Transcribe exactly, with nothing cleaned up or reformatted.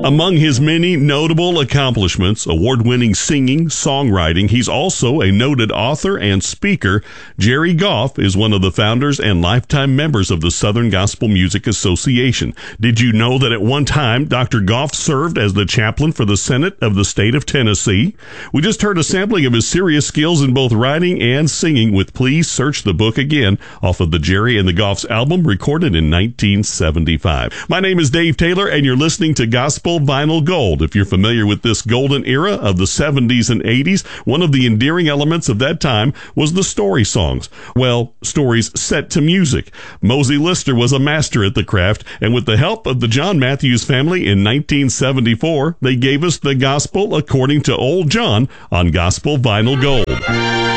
Among his many notable accomplishments, award-winning singing, songwriting, he's also a noted author and speaker. Jerry Goff is one of the founders and lifetime members of the Southern Gospel Music Association. Did you know that at one time, Doctor Goff served as the chaplain for the Senate of the state of Tennessee? We just heard a sampling of his serious skills in both writing and singing with Please Search the Book Again off of the Jerry and the Goffs album recorded in nineteen seventy-five. My name is Dave Taylor, and you're listening to Gospel Vinyl Gold. If you're familiar with this golden era of the seventies and eighties, one of the endearing elements of that time was the story songs. Well, stories set to music. Mosey Lister was a master at the craft, and with the help of the John Matthews family in nineteen seventy-four, they gave us the gospel according to Old John on Gospel Vinyl Gold.